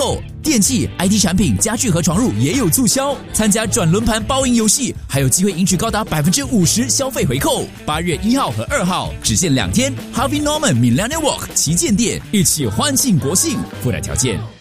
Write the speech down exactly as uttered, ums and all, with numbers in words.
购，电器、I T 产品、家具和床褥也有促销。参加转轮盘包赢游戏，还有机会赢取高达百分之五十消费回扣。八月一号和二号只限两天 ，Harvey Norman Millennium Walk 旗舰店，一起欢庆国庆，附带条件。